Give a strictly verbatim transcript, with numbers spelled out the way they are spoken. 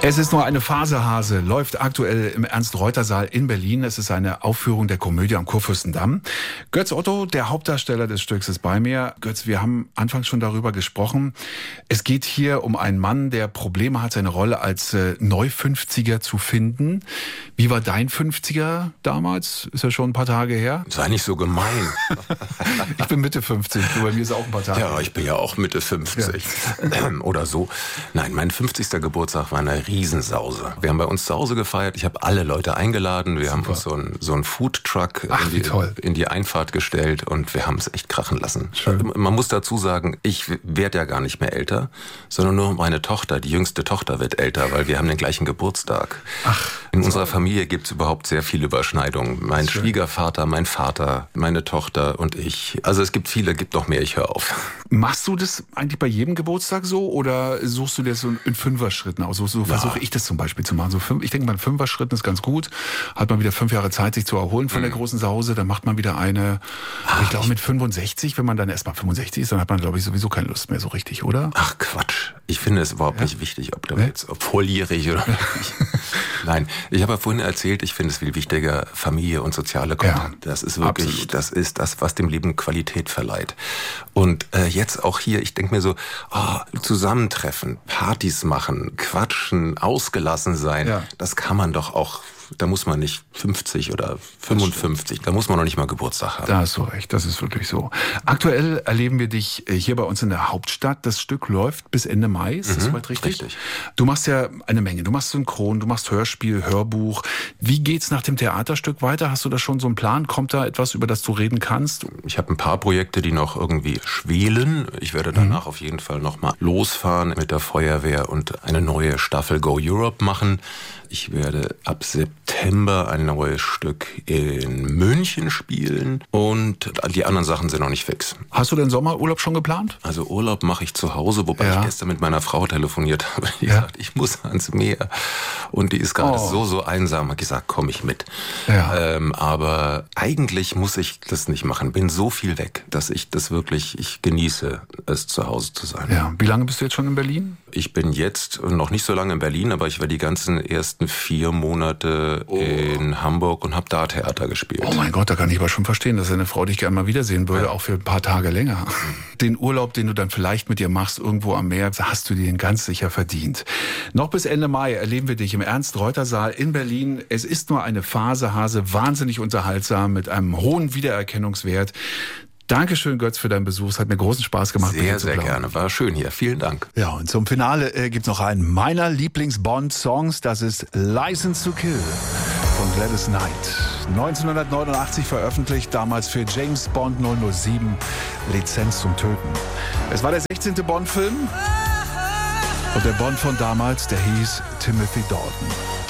Es ist nur eine Phase, Hase, läuft aktuell im Ernst-Reuter-Saal in Berlin. Es ist eine Aufführung der Komödie am Kurfürstendamm. Götz Otto, der Hauptdarsteller des Stücks, ist bei mir. Götz, wir haben anfangs schon darüber gesprochen. Es geht hier um einen Mann, der Probleme hat, seine Rolle als äh, Neu-fünfziger zu finden. Wie war dein fünfziger damals? Ist ja schon ein paar Tage her. Sei nicht so gemein. Ich bin Mitte fünfzig, du, bei mir ist auch ein paar Tage. Ja, ich bin ja auch Mitte fünfzig. Ja. Oder so. Nein, mein fünfzigster Geburtstag war eine Riesensause. Wir haben bei uns zu Hause gefeiert. Ich habe alle Leute eingeladen. Wir Super. haben uns so einen so einen Foodtruck in die, in die Einfahrt gestellt und wir haben es echt krachen lassen. Schön. Man muss dazu sagen, ich werde ja gar nicht mehr älter, sondern nur meine Tochter, die jüngste Tochter wird älter, weil wir haben den gleichen Geburtstag. Ach, in unserer Familie gibt es überhaupt sehr viele Überschneidungen. Mein Schön. Schwiegervater, mein Vater, meine Tochter und ich. Also es gibt viele, gibt noch mehr, ich höre auf. Machst du das eigentlich bei jedem Geburtstag so oder suchst du dir so in Fünfer-Schritten aus? So, so ja. versuche ich das zum Beispiel zu machen. So fünf, ich denke, bei Fünfer-Schritten ist ganz gut. Hat man wieder fünf Jahre Zeit, sich zu erholen von mhm. der großen Sause. Dann macht man wieder eine. Ach, ich glaube, mit fünfundsechzig, wenn man dann erstmal fünfundsechzig ist, dann hat man, glaube ich, sowieso keine Lust mehr so richtig, oder? Ach Quatsch. Ich finde es überhaupt ja. nicht wichtig, ob du nee? jetzt ob volljährig oder nicht. Nein, ich habe ja vorhin erzählt, ich finde es viel wichtiger, Familie und soziale Kontakt. Ja, das ist wirklich, absolut. das ist das, was dem Leben Qualität verleiht. Und äh, jetzt auch hier, ich denke mir so, oh, zusammentreffen, Partys machen, quatschen, ausgelassen sein, ja. das kann man doch auch. Da muss man nicht fünfzig oder fünfundfünfzig, da muss man noch nicht mal Geburtstag haben. Da hast du recht, das ist wirklich so. Aktuell erleben wir dich hier bei uns in der Hauptstadt. Das Stück läuft bis Ende Mai, ist das mhm, soweit richtig? Richtig. Du machst ja eine Menge. Du machst Synchron, du machst Hörspiel, Hörbuch. Wie geht's nach dem Theaterstück weiter? Hast du da schon so einen Plan? Kommt da etwas, über das du reden kannst? Ich habe ein paar Projekte, die noch irgendwie schwelen. Ich werde danach mhm. auf jeden Fall nochmal losfahren mit der Feuerwehr und eine neue Staffel Go Europe machen. Ich werde ab September ein neues Stück in München spielen und die anderen Sachen sind noch nicht fix. Hast du den Sommerurlaub schon geplant? Also Urlaub mache ich zu Hause, wobei ja. ich gestern mit meiner Frau telefoniert habe. Die ja. gesagt, ich muss ans Meer und die ist gerade oh. so, so einsam. Hat gesagt, komm ich mit. Ja. Ähm, aber eigentlich muss ich das nicht machen. Bin so viel weg, dass ich das wirklich, ich genieße es zu Hause zu sein. Ja. Wie lange bist du jetzt schon in Berlin? Ich bin jetzt noch nicht so lange in Berlin, aber ich war die ganzen ersten vier Monate oh. in Hamburg und habe da Theater gespielt. Oh mein Gott, da kann ich aber schon verstehen, dass eine Frau dich gerne mal wiedersehen würde, ja. auch für ein paar Tage länger. Den Urlaub, den du dann vielleicht mit dir machst, irgendwo am Meer, hast du dir ganz sicher verdient. Noch bis Ende Mai erleben wir dich im Ernst-Reuter-Saal in Berlin. Es ist nur eine Phase, Hase, wahnsinnig unterhaltsam, mit einem hohen Wiedererkennungswert. Dankeschön, Götz, für deinen Besuch. Es hat mir großen Spaß gemacht. Sehr, sehr gerne. War schön hier. Vielen Dank. Ja, und zum Finale äh, gibt's noch einen meiner Lieblings-Bond-Songs. Das ist License to Kill von Gladys Knight. neunzehnhundertneunundachtzig veröffentlicht, damals für James Bond null null sieben, Lizenz zum Töten. Es war der sechzehnte Bond-Film. Und der Bond von damals, der hieß Timothy Dalton.